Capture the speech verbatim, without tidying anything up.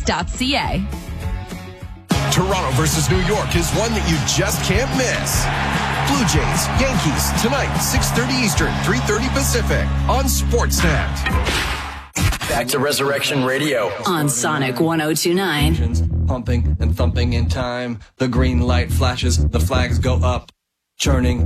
dot c a. Toronto versus New York is one that you just can't miss. Blue Jays, Yankees, tonight, six thirty Eastern, three thirty Pacific, on Sportsnet. Back to Resurrection Radio. On Sonic one oh two point nine. Pumping and thumping in time. The green light flashes, the flags go up. Churning